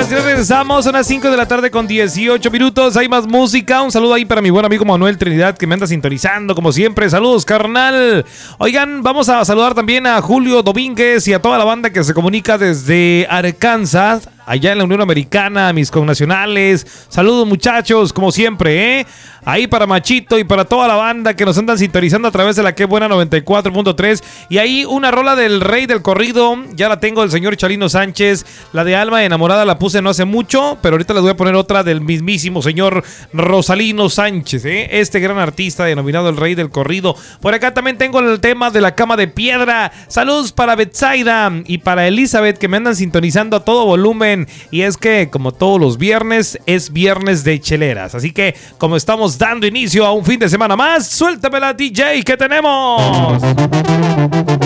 las 3 regresamos, son las 5 de la tarde con 18 minutos. Hay más música. Un saludo ahí para mi buen amigo Manuel Trinidad, que me anda sintonizando como siempre. Saludos, carnal. Oigan, vamos a saludar también a Julio Domínguez y a toda la banda que se comunica desde Arkansas, allá en la Unión Americana, a mis connacionales. Saludos, muchachos, como siempre, ahí para Machito y para toda la banda que nos andan sintonizando a través de la Que Buena 94.3. Y ahí una rola del rey del corrido, ya la tengo, del señor Chalino Sánchez. La de Alma Enamorada la puse no hace mucho, pero ahorita les voy a poner otra del mismísimo señor Rosalino Sánchez, este gran artista denominado el rey del corrido. Por acá también tengo el tema de La Cama de Piedra. Saludos para Betsaida y para Elizabeth, que me andan sintonizando a todo volumen. Y es que, como todos los viernes, es viernes de cheleras. Así que, como estamos dando inicio a un fin de semana más, suéltamela, DJ, que tenemos.